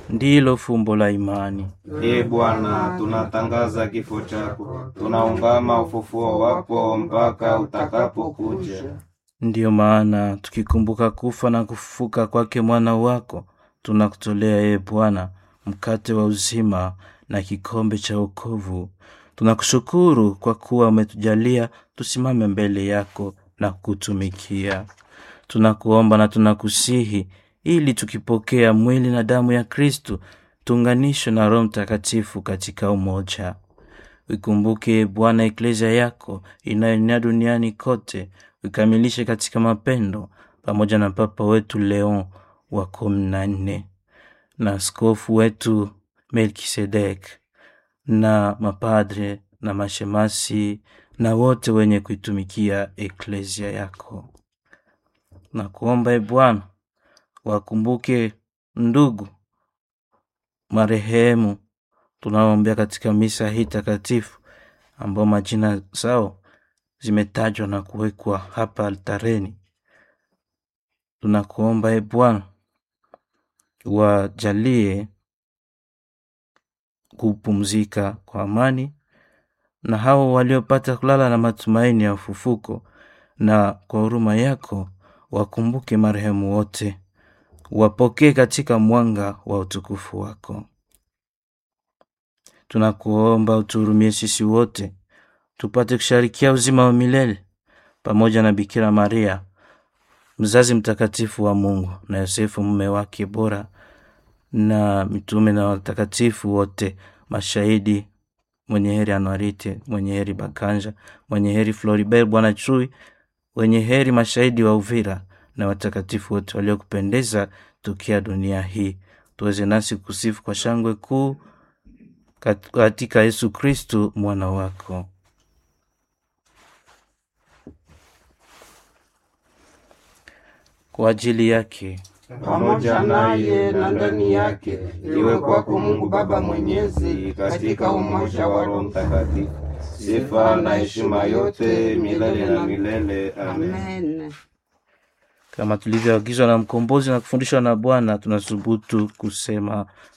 ndilo fumbo la imani. Ee Bwana, tunatangaza kifo chako, tunaungama ufufuo wako mpaka utakapokuja. Ndiyo maana tukikumbuka kufa na kufufuka kwake mwana wako, tunakutolea ee Bwana mkate wa uzima na kikombe cha wokovu. Tunakushukuru kwa kuwa umetujalia tusimame mbele yako na kutumikia. Tunakuomba na tunakusihi ili tukipokea mwili na damu ya Kristo tuunganishwe na Roho Mtakatifu katika umoja. Ukumbuke Bwana eklesia yako inayoenea duniani kote, ukamilishe katika mapendo, pamoja na Papa wetu Leon wa 14 na askofu wetu Melkisedek na mapadre na mashemasi na wote wenye kuitumikia eklesia yako. Na kuomba Bwana wakumbuke ndugu marehemu tunaoombea katika misa hii takatifu, ambao majina zao zimetajwa na kuwekwa hapa altareni. Tunakuomba Bwana wajalie kupumzika kwa amani, na hao waliopata kulala na matumaini ya ufufuko, na kwa huruma yako wakumbuke marehemu wote, wapokee katika mwanga wa utukufu wako. Tunakuomba utuhurumie sisi wote, tupate kusharikia uzima wa milele pamoja na Bikira Maria mzazi mtakatifu wa Mungu, na Yosefu mume wake bora, na mitume na watakatifu wote, mashahidi, mwenye heri Anuarite, mwenye heri Bakanja, mwenye heri Floribert Bwana Chui, mwenye heri mashahidi wa Uvira, na watakatifu wote waliokupendeza tukia dunia hii. Tuweze nasi kusifu kwa shangwe kuu katika Yesu Kristo mwana wako. Kwa ajili yake, pamoja naye na ndani yake, iwe kwako Mungu Baba Mwenyezi, katika umoja wa Roho Mtakatifu, sifa na heshima yote milele na milele. Amen. Kama tulivyoagizwa na mkombozi na kufundishwa na Bwana, tunasubutu kusema